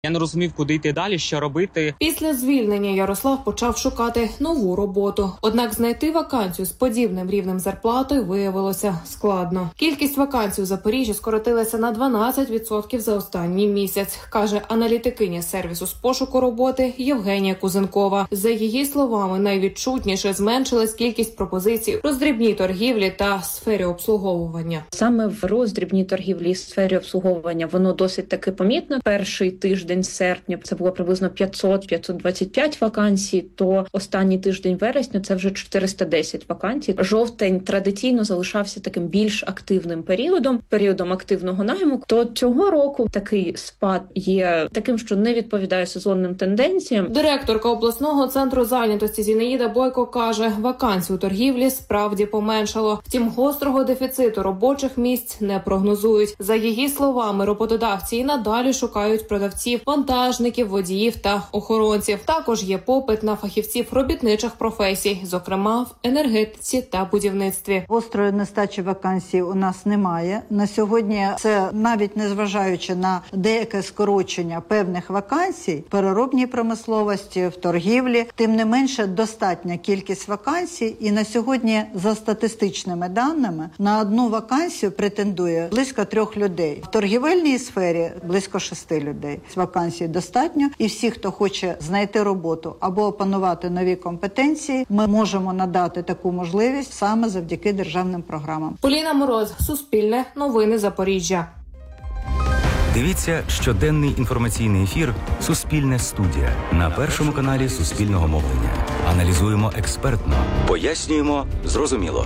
Я не розумів, куди йти далі, що робити. Після звільнення Ярослав почав шукати нову роботу. Однак знайти вакансію з подібним рівнем зарплати виявилося складно. Кількість вакансій у Запоріжжі скоротилася на 12% за останній місяць, каже аналітикиня сервісу з пошуку роботи Євгенія Кузенкова. За її словами, найвідчутніше зменшилась кількість пропозицій в роздрібній торгівлі та сфері обслуговування. Саме в роздрібній торгівлі і сфері обслуговування воно досить таки помітно. Перший тиждень серпня це було приблизно 500-525 вакансій, то останній тиждень вересня це вже 410 вакансій. Жовтень традиційно залишався таким більш активним періодом активного найму. То цього року такий спад є таким, що не відповідає сезонним тенденціям. Директорка обласного центру зайнятості Зінаїда Бойко каже, вакансій у торгівлі справді поменшало. Втім, гострого дефіциту робочих місць не прогнозують. За її словами, роботодавці і надалі шукають продавців, вантажників, водіїв та охоронців. Також є попит на фахівців робітничих професій, зокрема в енергетиці та будівництві. Гострої нестачі вакансій у нас немає. На сьогодні це навіть незважаючи на деяке скорочення певних вакансій в переробній промисловості, в торгівлі. Тим не менше, достатня кількість вакансій. І на сьогодні, за статистичними даними, на одну вакансію претендує близько 3 людей. В торгівельній сфері близько 6 людей. Вакансій достатньо. І всі, хто хоче знайти роботу або опанувати нові компетенції, ми можемо надати таку можливість саме завдяки державним програмам. Поліна Мороз, Суспільне, Новини Запоріжжя. Дивіться щоденний інформаційний ефір «Суспільне студія» на Першому каналі Суспільного мовлення. Аналізуємо експертно, пояснюємо зрозуміло.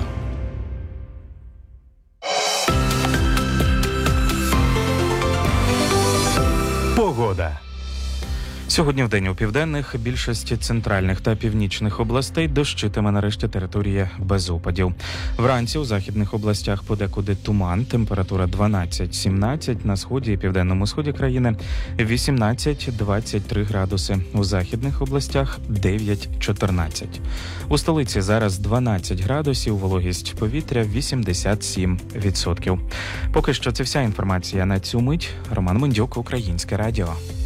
Погода. Сьогодні вдень у південних, більшості центральних та північних областей дощитиме нарешті територія без опадів. Вранці у західних областях подекуди туман, температура 12-17, на сході і південному сході країни 18-23 градуси, у західних областях 9-14. У столиці зараз 12 градусів, вологість повітря 87%. Поки що це вся інформація на цю мить. Роман Мендюк, Українське радіо.